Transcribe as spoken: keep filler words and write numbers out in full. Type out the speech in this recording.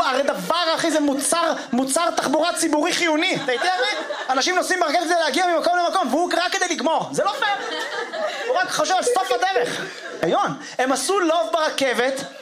הרי דבר, אחי, זה מוצר, מוצר תחבורה ציבורי חיוני. אתה איתי, אחי? אנשים נוסעים ברכבת כדי להגיע ממקום למקום, והוא רק כדי לגמור. זה לא פייר. הוא רק חושב על סוף הדרך. היון, הם עשו לוב ברכבת,